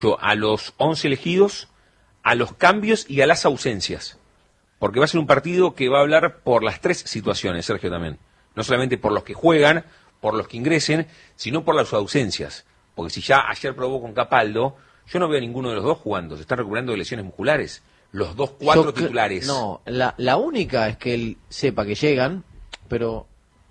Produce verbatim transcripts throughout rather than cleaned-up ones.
a los once elegidos, a los cambios y a las ausencias. Porque va a ser un partido que va a hablar por las tres situaciones, Sergio, también. No solamente por los que juegan, por los que ingresen, sino por las ausencias. Porque si ya ayer probó con Capaldo, yo no veo a ninguno de los dos jugando. Se están recuperando de lesiones musculares. Los dos, cuatro Yo, titulares. No, la, la única es que él sepa que llegan, pero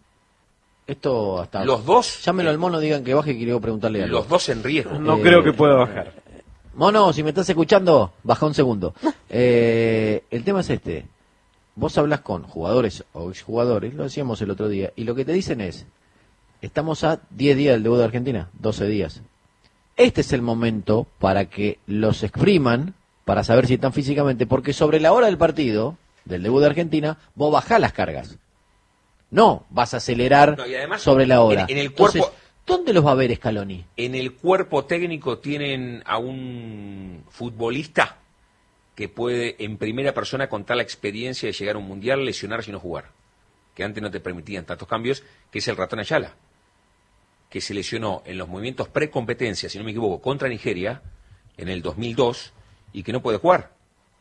esto hasta... Los dos... Llámelo al mono, digan que baje, que quiero preguntarle algo. Los dos en riesgo. No Eh, creo que pueda bajar. Mono, si me estás escuchando, baja un segundo. Eh, el tema es este. Vos hablas con jugadores o exjugadores, lo decíamos el otro día, y lo que te dicen es, estamos a diez días del debut de Argentina, doce días. Este es el momento para que los expriman, para saber si están físicamente, porque sobre la hora del partido, del debut de Argentina, vos bajás las cargas. No vas a acelerar No, y además, sobre la hora. En, en el cuerpo... Entonces, ¿dónde los va a ver Scaloni? En el cuerpo técnico tienen a un futbolista que puede en primera persona contar la experiencia de llegar a un mundial, lesionarse y no jugar. Que antes no te permitían tantos cambios, que es el Ratón Ayala, que se lesionó en los movimientos pre-competencia, si no me equivoco, contra Nigeria, en el dos mil dos, y que no puede jugar.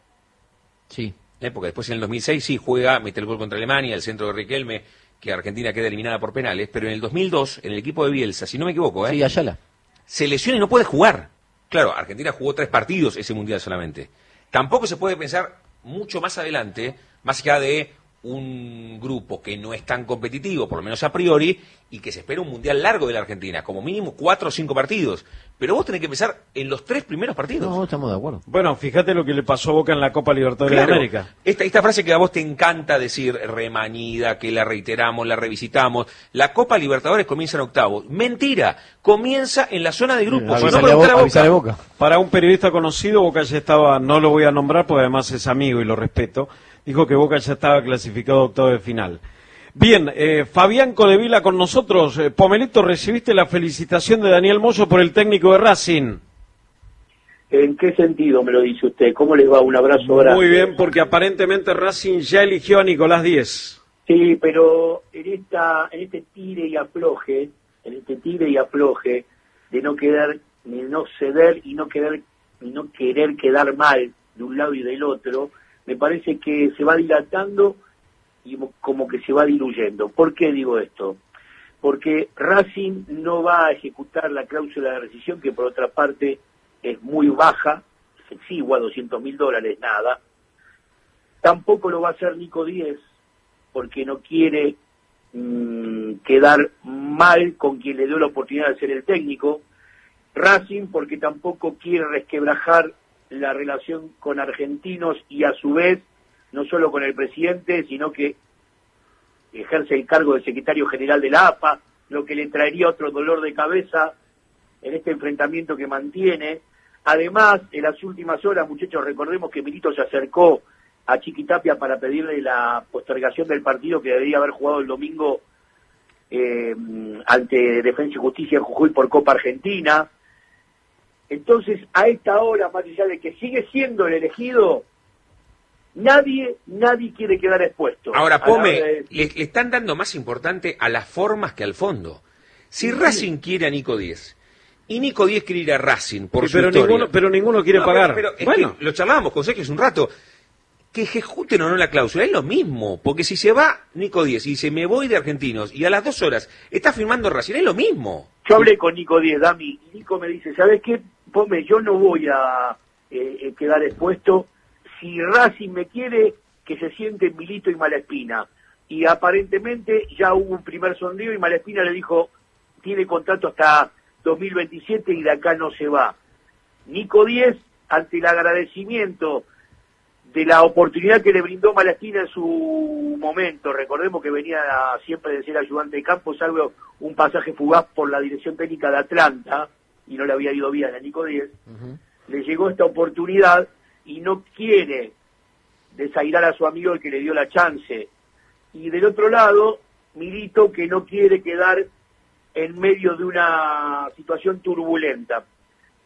Sí. ¿Eh? Porque después en el dos mil seis sí juega, mete el gol contra Alemania, el centro de Riquelme, que Argentina queda eliminada por penales, pero en el dos mil dos, en el equipo de Bielsa, si no me equivoco, ¿eh? Sí, Ayala. se lesiona y no puede jugar. Claro, Argentina jugó tres partidos ese mundial solamente. Tampoco se puede pensar mucho más adelante, más allá de un grupo que no es tan competitivo, por lo menos a priori, y que se espera un mundial largo de la Argentina, como mínimo cuatro o cinco partidos. Pero vos tenés que pensar en los tres primeros partidos. No, estamos de acuerdo. Bueno, fíjate lo que le pasó a Boca en la Copa Libertadores Claro, de América. Esta, esta frase que a vos te encanta decir, remañida, que la reiteramos, la revisitamos. La Copa Libertadores comienza en octavos. Mentira, comienza en la zona de grupos. Avisale No a preguntar a Boca, avisale a Boca. Para un periodista conocido, Boca ya estaba, no lo voy a nombrar porque además es amigo y lo respeto, dijo que Boca ya estaba clasificado a octavo de final. Bien, eh, Fabián Codevila con nosotros. Eh, Pomelito, ¿recibiste la felicitación de Daniel Mozo por el técnico de Racing? ¿En qué sentido me lo dice usted? ¿Cómo les va? Un abrazo grande. Muy bien, porque aparentemente Racing ya eligió a Nicolás Díez. Sí, pero en esta, en este tire y afloje, en este tire y afloje de no quedar, de no ceder y no querer, y no querer quedar mal de un lado y del otro, me parece que se va dilatando y como que se va diluyendo. ¿Por qué digo esto? Porque Racing no va a ejecutar la cláusula de rescisión, que por otra parte es muy baja, exigua, doscientos mil dólares, nada. Tampoco lo va a hacer Nico Díez, porque no quiere mmm, quedar mal con quien le dio la oportunidad de ser el técnico. Racing, porque tampoco quiere resquebrajar la relación con Argentinos y a su vez no solo con el presidente, sino que ejerce el cargo de secretario general de la A F A, lo que le traería otro dolor de cabeza en este enfrentamiento que mantiene. Además, en las últimas horas, muchachos, recordemos que Milito se acercó a Chiquitapia para pedirle la postergación del partido que debería haber jugado el domingo eh, ante Defensa y Justicia en Jujuy por Copa Argentina. Entonces, a esta hora, más allá de que sigue siendo el elegido, Nadie, nadie quiere quedar expuesto. Ahora, Pome, de... le, le están dando más importante a las formas que al fondo. Si Racing quiere a Nico Díez, y Nico Díez quiere ir a Racing por Sí, su pero historia. ninguno, pero ninguno quiere No, pagar. Pero, pero es bueno, que lo charlábamos con Sergio hace un rato. Que ejecuten o no la cláusula, es lo mismo. Porque si se va Nico Díez y dice, me voy de Argentinos, y a las dos horas está firmando Racing, es lo mismo. Yo hablé con Nico Díez, Dami, y Nico me dice, ¿sabes qué? Pome, yo no voy a eh, quedar expuesto. Si Racing me quiere, que se siente Milito y Malespina. Y aparentemente ya hubo un primer sondeo y Malespina le dijo, tiene contrato hasta dos mil veintisiete y de acá no se va. Nico Díez, ante el agradecimiento de la oportunidad que le brindó Malespina en su momento, recordemos que venía siempre de ser ayudante de campo, salvo un pasaje fugaz por la dirección técnica de Atlanta, y no le había ido bien a Nico Díez, uh-huh. Le llegó esta oportunidad y no quiere desairar a su amigo el que le dio la chance. Y del otro lado, Milito, que no quiere quedar en medio de una situación turbulenta.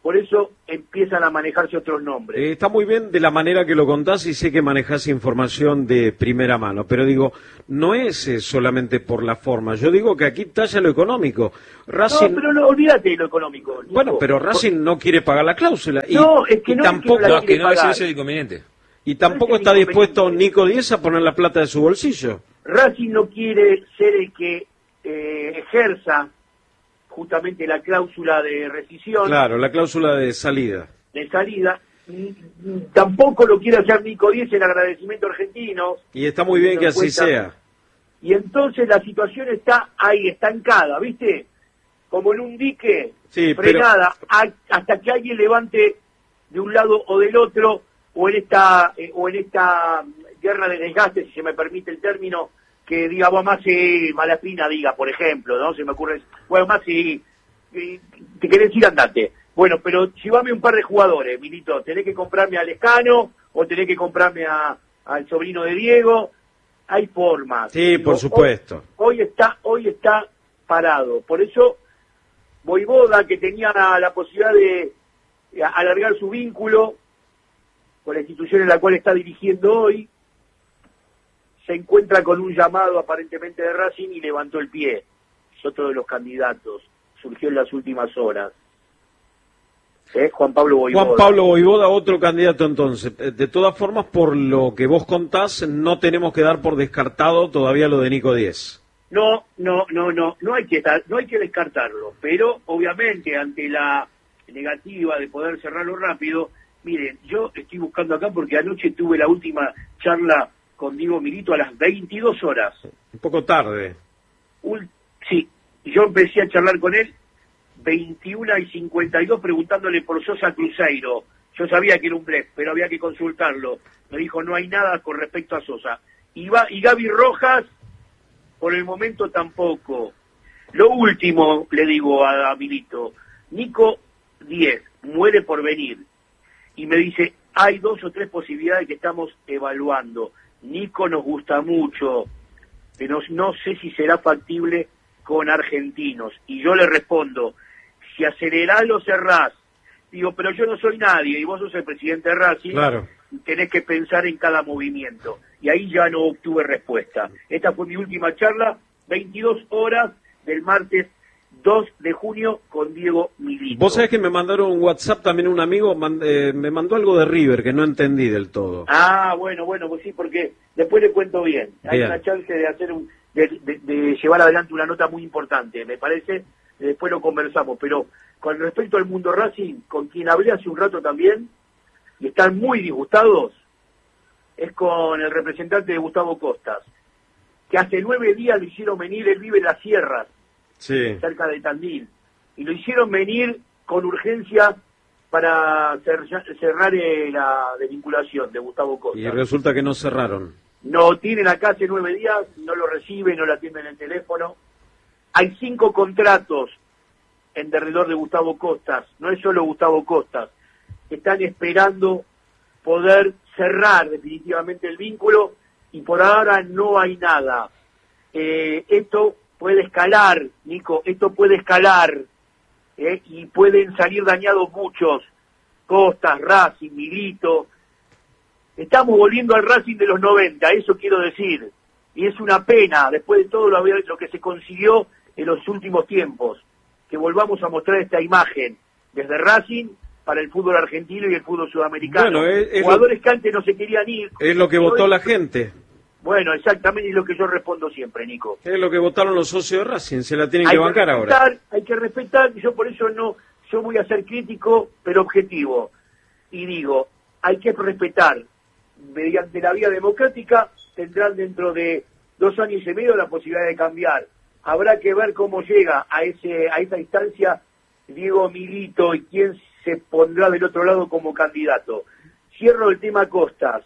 por eso empiezan a manejarse otros nombres. Eh, está muy bien de la manera que lo contás y sé que manejás información de primera mano, pero digo, no es eh, solamente por la forma, yo digo que aquí talla lo económico. Racing... No, pero no, olvídate de lo económico. Nico. Bueno, pero Racing no quiere pagar la cláusula. Y, no, es que y no tampoco, es que no, No, la que no pagar. ese es el inconveniente. Y tampoco no es está dispuesto inconveniente. Nico Díez a poner la plata de su bolsillo. Racing no quiere ser el que eh, ejerza justamente la cláusula de rescisión, Claro, la cláusula de salida. de salida. Tampoco lo quiere hacer Nico Díez en agradecimiento argentino. Y está muy bien que así Cuenta. sea. Y entonces la situación está ahí, estancada, ¿viste? Como en un dique, Sí, frenada, a- hasta que alguien levante de un lado o del otro, o en esta eh, o en esta guerra de desgaste, si se me permite el término, que diga, vos más si Malaspina diga, por ejemplo, ¿no? Se me ocurre, bueno, más si te querés ir, andate. Bueno, pero llévame un par de jugadores, Milito, tenés que comprarme a Lescano, o tenés que comprarme a, al sobrino de Diego, hay formas. Sí, Digo, por supuesto. Hoy, hoy está, hoy está parado, por eso Voivoda, que tenía la, la posibilidad de alargar su vínculo con la institución en la cual está dirigiendo hoy, se encuentra con un llamado aparentemente de Racing y levantó el pie. Es otro de los candidatos, surgió en las últimas horas. ¿Eh? Juan Pablo Voivoda. Juan Pablo Voivoda, otro candidato entonces. De todas formas, por lo que vos contás, no tenemos que dar por descartado todavía lo de Nico Díez. No, no, no, no, no hay que dar, no hay que descartarlo, pero obviamente ante la negativa de poder cerrarlo rápido, miren, yo estoy buscando acá porque anoche tuve la última charla con Diego Milito a las veintidós horas. Un poco tarde. Un, sí, yo empecé a charlar con él veintiuna y cincuenta y dos preguntándole por Sosa Cruzeiro. Yo sabía que era un blef, pero había que consultarlo. Me dijo, no hay nada con respecto a Sosa. Y, va, y Gaby Rojas, por el momento tampoco. Lo último, le digo a, a Milito, Nico Díez muere por venir. Y me dice, hay dos o tres posibilidades que estamos evaluando. Nico nos gusta mucho, pero no sé si será factible con argentinos. Y yo le respondo, si acelerás lo cerrás. Digo, pero yo no soy nadie, y vos sos el presidente de Racing, Claro. y tenés que pensar en cada movimiento. Y ahí ya no obtuve respuesta. Esta fue mi última charla, veintidós horas del martes dos de junio con Diego Milito. Vos sabés que me mandaron un WhatsApp también un amigo, man- eh, me mandó algo de River que no entendí del todo. Ah, bueno, bueno, pues sí, porque después le cuento bien. Hay Bien. una chance de hacer un, de, de- de llevar adelante una nota muy importante, me parece. Después lo conversamos, pero con respecto al mundo Racing, con quien hablé hace un rato también, y están muy disgustados, es con el representante de Gustavo Costas, que hace nueve días lo hicieron venir, él vive en las sierras, Sí. cerca de Tandil, y lo hicieron venir con urgencia para cer- cerrar eh, la desvinculación de Gustavo Costas. Y resulta que no cerraron. No tienen acá hace nueve días, no lo reciben, no lo atienden en el teléfono. Hay cinco contratos en derredor de Gustavo Costas, no es solo Gustavo Costas. Están esperando poder cerrar definitivamente el vínculo y por ahora no hay nada. Eh, esto puede escalar, Nico, esto puede escalar eh, y pueden salir dañados muchos. Costas, Racing, Milito. Estamos volviendo al Racing de los noventa, eso quiero decir. Y es una pena, después de todo lo, lo que se consiguió en los últimos tiempos, que volvamos a mostrar esta imagen desde Racing para el fútbol argentino y el fútbol sudamericano. Bueno, es- es Jugadores lo- que antes no se querían ir. Es lo que Hoy- votó la gente. Bueno, exactamente es lo que yo respondo siempre, Nico. Es lo que votaron los socios de Racing. Se la tienen Hay que bancar ahora. respetar, hay que respetar, y yo por eso no, yo voy a ser crítico, pero objetivo. Y digo, hay que respetar, mediante la vía democrática, tendrán dentro de dos años y medio la posibilidad de cambiar. Habrá que ver cómo llega a ese, a esa instancia Diego Milito y quién se pondrá del otro lado como candidato. Cierro el tema Costas.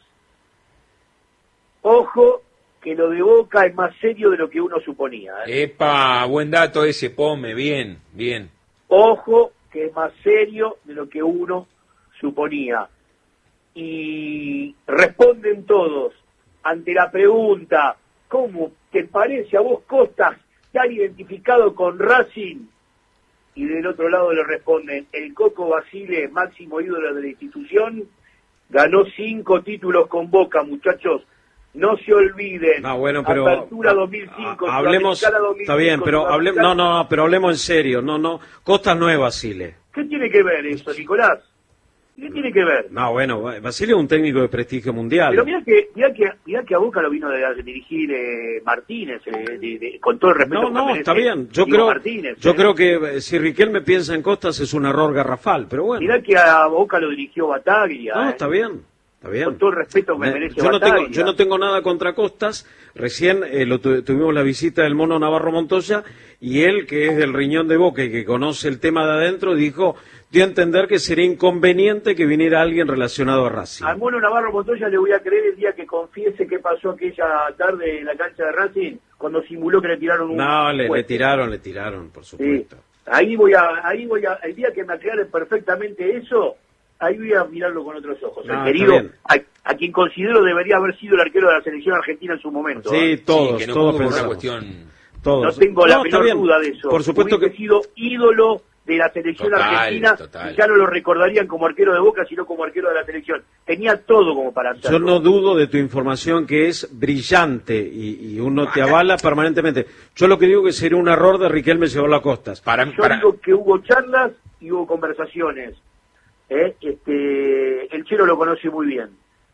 Ojo, que lo de Boca es más serio de lo que uno suponía. ¿eh? Epa, buen dato ese, Pome, bien, bien. Ojo, que es más serio de lo que uno suponía. Y responden todos ante la pregunta, ¿cómo te parece a vos Costas tan identificado con Racing? y del otro lado le responden, el Coco Basile, máximo ídolo de la institución, ganó cinco títulos con Boca, muchachos. No se olviden. No, bueno, pero Apertura dos mil cinco, hablemos, dos mil cinco, está bien, pero hablemos, no, no, pero hablemos en serio, no, no, Costas no es Basile. ¿Qué tiene que ver eso, Nicolás? ¿Qué tiene que ver? No, bueno, Basile es un técnico de prestigio mundial. Pero mirá que, mirá que, mirá que a Boca lo vino de, de dirigir eh, Martínez, eh, de, de, con todo el respeto. No, no, que está merece, bien. Yo Diego creo, Martínez, yo eh. creo que eh, si Riquelme piensa en Costas es un error garrafal, pero bueno. Mirá que a Boca lo dirigió Bataglia. No, eh. está bien. Está bien. Con todo el respeto que Me- merece yo no Bataglia. tengo yo no tengo nada contra Costas. Recién eh, lo tu- tuvimos la visita del mono Navarro Montoya y él, que es del riñón de Boca y que conoce el tema de adentro, dijo, dio a entender que sería inconveniente que viniera alguien relacionado a Racing. Al mono Navarro Montoya le voy a creer el día que confiese qué pasó aquella tarde en la cancha de Racing cuando simuló que le tiraron un No, le, le puente. tiraron, le tiraron, por Sí. supuesto. Ahí voy a, ahí voy a, el día que me aclaren perfectamente eso, ahí voy a mirarlo con otros ojos. No, el está querido, bien. a, a quien considero debería haber sido el arquero de la selección argentina en su momento. Sí, ¿eh? todos, sí, que no todos pudo por una pensamos. cuestión... Todos. No tengo la No, está menor bien. duda de eso. Por supuesto Hubiese que sido ídolo de la selección Total, argentina total. y ya no lo recordarían como arquero de Boca, sino como arquero de la selección. Tenía todo como para hacerlo. yo no dudo de tu información que es brillante y, y uno te avala permanentemente. Yo lo que digo que sería un error de Riquelme llevarlo a Costas. Para, Yo para, digo que hubo charlas y hubo conversaciones. ¿eh? Este, el Chelo lo conoce muy bien.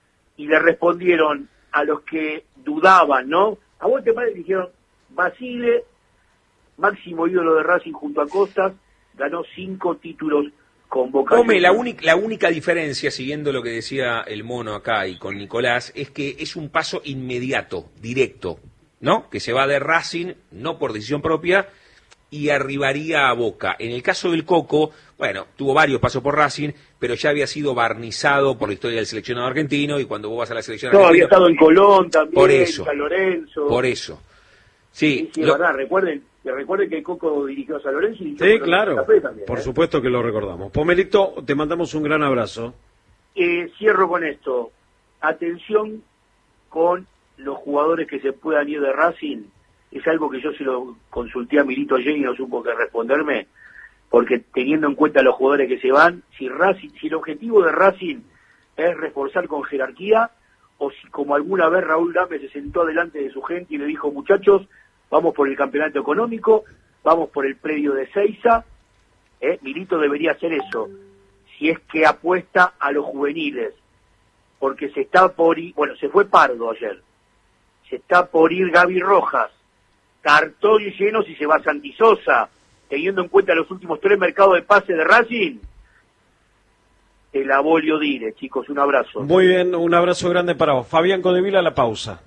Y le respondieron a los que dudaban, ¿no? A vos te parece que dijeron, Basile, máximo ídolo de Racing junto a Costas, ganó cinco títulos con Boca. Come, la, Juniors. única, la única diferencia, siguiendo lo que decía el mono acá y con Nicolás, es que es un paso inmediato, directo, ¿no? Que se va de Racing, no por decisión propia, y arribaría a Boca. En el caso del Coco, bueno, tuvo varios pasos por Racing, pero ya había sido barnizado por la historia del seleccionado argentino, y cuando vos vas a la selección No, había argentina... estado en Colón también, Por eso. San Lorenzo. Por eso. Sí, Sí, sí, es lo- verdad, recuerden, que recuerden que Coco dirigió a San Lorenzo y dirigió Sí, a Colón claro, Café también, por ¿eh? supuesto que lo recordamos. Pomelito, te mandamos un gran abrazo. Eh, cierro con esto. Atención con los jugadores que se puedan ir de Racing. Es algo que yo se lo consulté a Milito ayer y no supo qué responderme, porque teniendo en cuenta los jugadores que se van, si Racing, si el objetivo de Racing es reforzar con jerarquía, o si como alguna vez Raúl Gámez se sentó delante de su gente y le dijo, muchachos, vamos por el campeonato económico, vamos por el predio de Seiza, ¿eh? Milito debería hacer eso, si es que apuesta a los juveniles, porque se está por ir, bueno, se fue Pardo ayer, se está por ir Gaby Rojas, cartón lleno si se va Santi Sosa, teniendo en cuenta los últimos tres mercados de pase de Racing, el abolio dire, chicos, un abrazo. Muy bien, un abrazo grande para vos. Fabián Codevila, la pausa.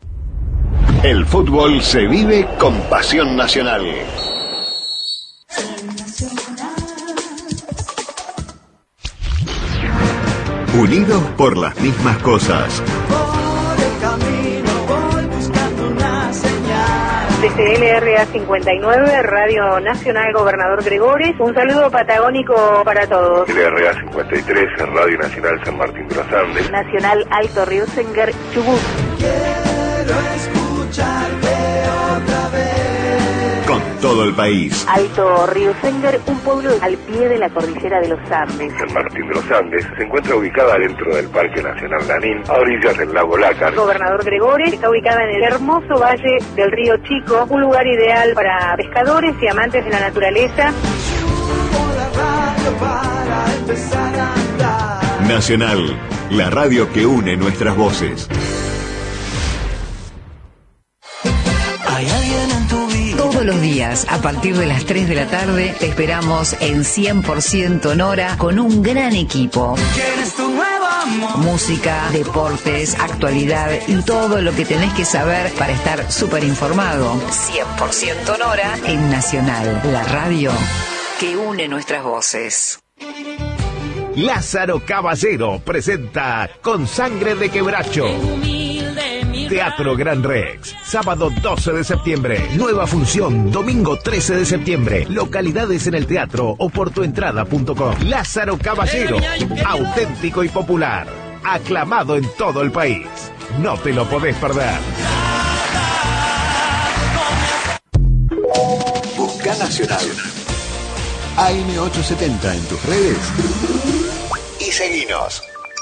El fútbol se vive con pasión nacional. Unidos por las mismas cosas. Desde L R A cincuenta y nueve, Radio Nacional Gobernador Gregores, un saludo patagónico para todos. L R A cincuenta y tres, Radio Nacional San Martín de los Andes. Nacional Alto Riosenger, Chubut. Con todo el país. Alto Riosenger, un pueblo al pie de la cordillera de los Andes. San Martín de los Andes se encuentra ubicada dentro del Parque Nacional Lanín, a orillas del lago Lácar. Gobernador Gregores está ubicada en el hermoso valle del río Chico, un lugar ideal para pescadores y amantes de la naturaleza. Nacional, la radio que une nuestras voces. Todos los días, a partir de las tres de la tarde, te esperamos en cien por ciento Nora con un gran equipo. Música, deportes, actualidad y todo lo que tenés que saber para estar súper informado. cien por ciento Nora en Nacional, la radio que une nuestras voces. Lázaro Caballero presenta Con Sangre de Quebracho. Teatro Gran Rex, sábado doce de septiembre, nueva función, domingo trece de septiembre, localidades en el teatro o por tuentrada punto com. Lázaro Caballero, auténtico y popular, aclamado en todo el país. No te lo podés perder. Busca Nacional. A M ochocientos setenta en tus redes y seguinos.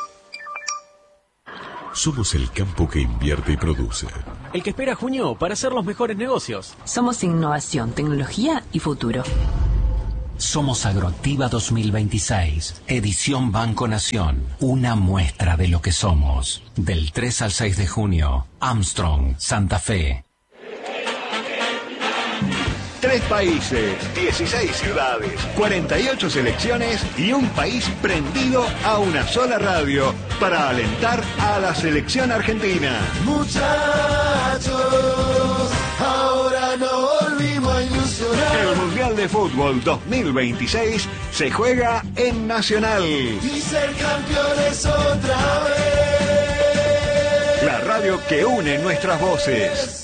Somos el campo que invierte y produce. El que espera junio para hacer los mejores negocios. Somos innovación, tecnología y futuro. Somos Agroactiva dos mil veintiséis, edición Banco Nación, una muestra de lo que somos. Del tres al seis de junio, Armstrong, Santa Fe. Tres países, dieciséis ciudades, cuarenta y ocho selecciones y un país prendido a una sola radio para alentar a la selección argentina. Muchachos, ahora no volvimos a ilusionar. El Mundial de Fútbol dos mil veintiséis se juega en Nacional. Y ser campeones otra vez. La radio que une nuestras voces.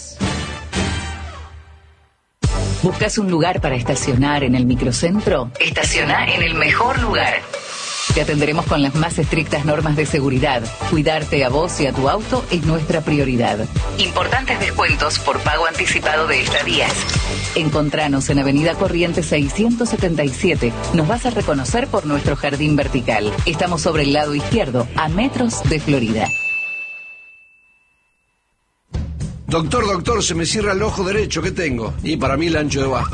¿Buscas un lugar para estacionar en el microcentro? Estaciona en el mejor lugar. Te atenderemos con las más estrictas normas de seguridad. Cuidarte a vos y a tu auto es nuestra prioridad. Importantes descuentos por pago anticipado de estadías. Encontranos en Avenida Corrientes seiscientos setenta y siete. Nos vas a reconocer por nuestro jardín vertical. Estamos sobre el lado izquierdo, a metros de Florida. Doctor, doctor, se me cierra el ojo derecho, ¿qué tengo? Y para mí el ancho de basto.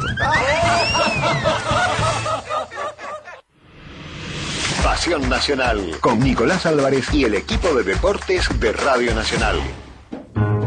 Pasión Nacional, con Nicolás Álvarez y el equipo de deportes de Radio Nacional.